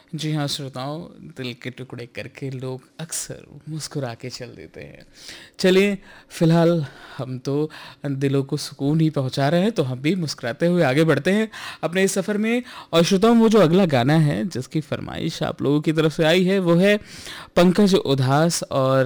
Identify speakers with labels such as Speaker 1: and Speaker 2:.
Speaker 1: जी हाँ श्रोताओं, दिल के टुकड़े करके लोग अक्सर मुस्कुरा के चल देते हैं। चलिए, फिलहाल हम तो दिलों को सुकून ही पहुंचा रहे हैं, तो हम भी मुस्कुराते हुए आगे बढ़ते हैं अपने इस सफ़र में। और श्रोताओं, वो जो अगला गाना है जिसकी फरमाइश आप लोगों की तरफ से आई है वो है पंकज उधास और